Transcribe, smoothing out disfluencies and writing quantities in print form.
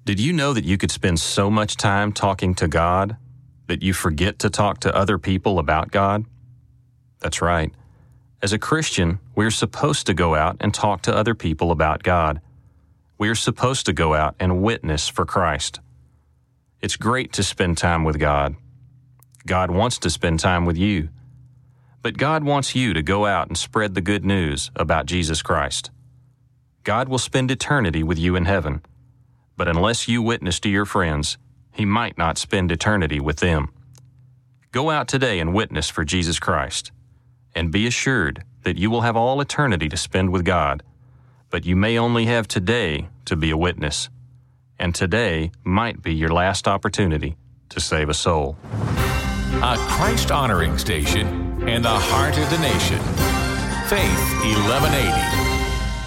Did you know that you could spend so much time talking to God that you forget to talk to other people about God? That's right. As a Christian, we're supposed to go out and talk to other people about God. We're supposed to go out and witness for Christ. It's great to spend time with God. God wants to spend time with you. But God wants you to go out and spread the good news about Jesus Christ. God will spend eternity with you in heaven. But unless you witness to your friends, He might not spend eternity with them. Go out today and witness for Jesus Christ, and be assured that you will have all eternity to spend with God, but you may only have today to be a witness, and today might be your last opportunity to save a soul. A Christ-honoring station in the heart of the nation. Faith 1180.